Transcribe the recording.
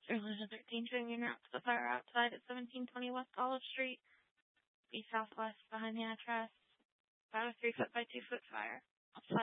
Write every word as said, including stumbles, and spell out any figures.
Resolution thirteen, showing unit route to the fire outside at seventeen twenty West Olive Street, be southwest behind the address. About a three foot by two foot fire outside